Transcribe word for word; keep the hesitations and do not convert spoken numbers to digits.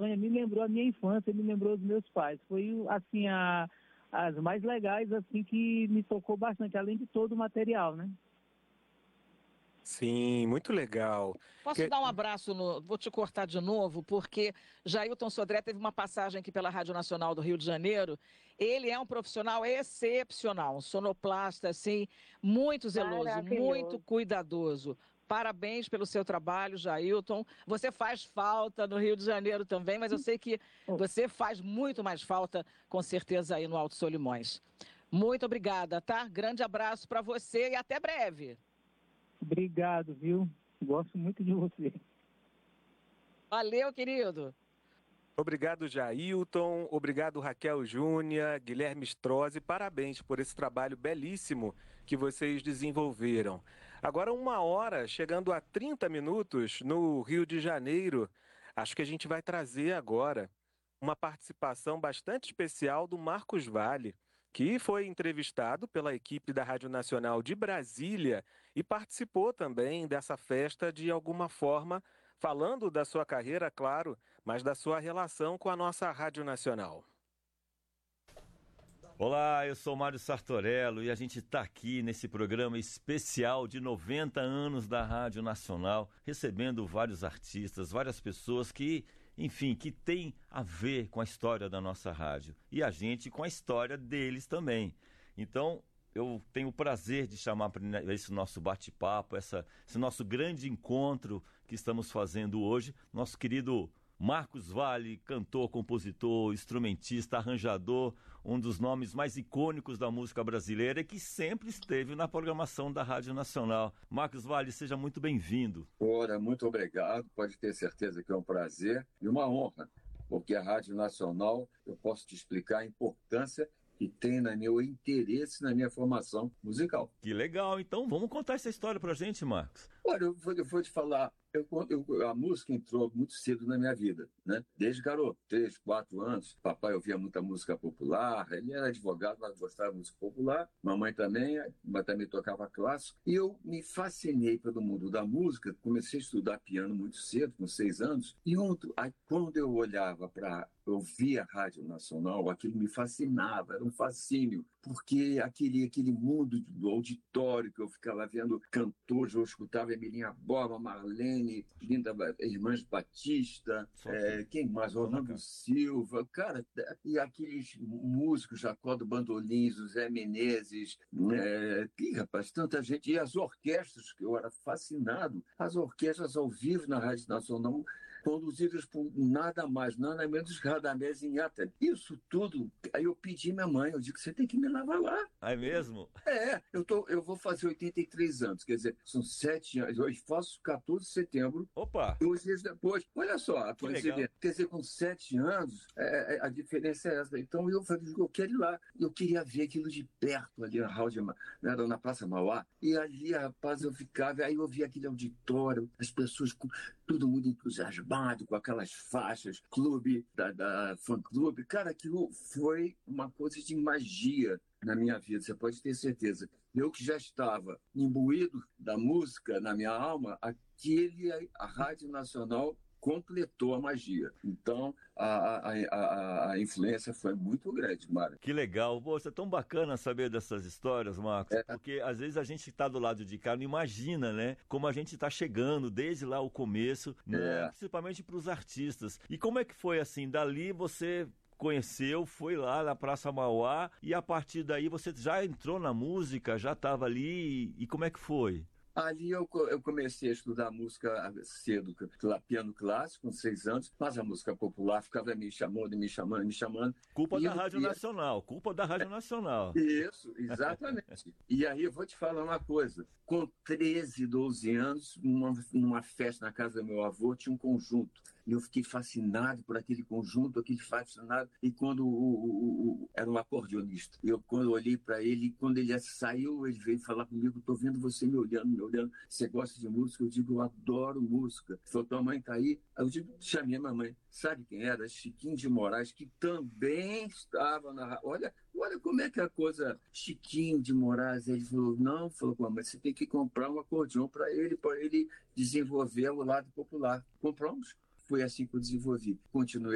Amazônia me lembrou a minha infância, me lembrou os meus pais. Foi, assim, a, as mais legais, assim, que me tocou bastante, além de todo o material, né? Sim, muito legal. Posso Que- dar um abraço, no... vou te cortar de novo, porque Jailton Sodré teve uma passagem aqui pela Rádio Nacional do Rio de Janeiro. Ele é um profissional excepcional, um sonoplasta, assim, muito zeloso, muito cuidadoso. Parabéns pelo seu trabalho, Jailton. Você faz falta no Rio de Janeiro também, mas eu sei que você faz muito mais falta, com certeza, aí no Alto Solimões. Muito obrigada, tá? Grande abraço para você e até breve. Obrigado, viu? Gosto muito de você. Valeu, querido. Obrigado, Jailton. Obrigado, Raquel Júnior, Guilherme Strozzi. Parabéns por esse trabalho belíssimo que vocês desenvolveram. Agora, uma hora, chegando a trinta minutos no Rio de Janeiro. Acho que a gente vai trazer agora uma participação bastante especial do Marcos Valle, que foi entrevistado pela equipe da Rádio Nacional de Brasília e participou também dessa festa de alguma forma, falando da sua carreira, claro, mas da sua relação com a nossa Rádio Nacional. Olá, eu sou Mário Sartorello e a gente está aqui nesse programa especial de noventa anos da Rádio Nacional, recebendo vários artistas, várias pessoas que, enfim, que tem a ver com a história da nossa rádio e a gente com a história deles também. Então, eu tenho o prazer de chamar para esse nosso bate-papo, essa, esse nosso grande encontro que estamos fazendo hoje, nosso querido Marcos Valle, cantor, compositor, instrumentista, arranjador, um dos nomes mais icônicos da música brasileira e que sempre esteve na programação da Rádio Nacional. Marcos Valle, seja muito bem-vindo. Ora, muito obrigado, pode ter certeza que é um prazer e uma honra, porque a Rádio Nacional, eu posso te explicar a importância que tem no meu interesse, na minha formação musical. Que legal, então vamos contar essa história pra gente, Marcos. Olha, eu vou, eu vou te falar, eu, eu, a música entrou muito cedo na minha vida, né? Desde garoto, três, quatro anos, papai ouvia muita música popular, ele era advogado, mas gostava de música popular, mamãe também, mas também tocava clássico, e eu me fascinei pelo mundo da música, comecei a estudar piano muito cedo, com seis anos, e ontem, aí, quando eu olhava para eu via a Rádio Nacional, aquilo me fascinava, era um fascínio, porque aquele, aquele mundo do auditório que eu ficava vendo cantores, eu escutava Emilinha Borba, Marlene, Linda, Irmãs Batista, é, quem mais? Orlando Silva, cara, e aqueles músicos, Jacó do Bandolim, José Menezes, é, que, rapaz, tanta gente, e as orquestras, que eu era fascinado, as orquestras ao vivo na Rádio Nacional, conduzidas por nada mais, nada menos que Radamés Inhata. Isso tudo, aí eu pedi minha mãe, eu digo, você tem que me levar lá. É mesmo? É, eu, tô, eu vou fazer oitenta e três anos, quer dizer, são sete anos, eu faço quatorze de setembro. Opa! Dois dias depois, olha só, que legal. Quer dizer, com sete anos, é, a diferença é essa. Então eu falei, eu quero ir lá. Eu queria ver aquilo de perto, ali na, Rádio, na, na Praça Mauá, e ali, rapaz, eu ficava, aí eu via aquele auditório, as pessoas com todo mundo entusiasmado, com aquelas faixas, clube, da, da fã-clube. Cara, aquilo foi uma coisa de magia na minha vida, você pode ter certeza. Eu que já estava imbuído da música na minha alma, aquele, a Rádio Nacional completou a magia. Então, a, a, a, a influência foi muito grande, Mário. Que legal. Poxa, é tão bacana saber dessas histórias, Marcos, é. Porque às vezes a gente está do lado de cá, não imagina, né? Como a gente está chegando desde lá o começo, né? É. Principalmente para os artistas. E como é que foi assim? Dali você conheceu, foi lá na Praça Mauá e a partir daí você já entrou na música, já estava ali e como é que foi? Ali eu, eu comecei a estudar música cedo, piano clássico, com seis anos, mas a música popular ficava me chamando, me chamando, me chamando. Culpa e da eu, Rádio e... Nacional, culpa da Rádio Nacional. Isso, exatamente. E aí eu vou te falar uma coisa, com treze, doze anos, numa, numa festa na casa do meu avô, tinha um conjunto. E eu fiquei fascinado por aquele conjunto, aquele fascinado. E quando o, o, o era um acordeonista, eu quando eu olhei para ele, quando ele saiu, ele veio falar comigo, estou vendo você me olhando, me olhando. Você gosta de música? Eu digo, eu adoro música. Ele falou, tua mãe está aí? Eu digo, chamei a mamãe. Sabe quem era? Chiquinho de Moraes, que também estava na... Olha, olha como é que é a coisa... Chiquinho de Moraes, ele falou, não, falou com a mãe, você tem que comprar um acordeão para ele, para ele desenvolver o lado popular. Compramos. Foi assim que eu desenvolvi. Continuei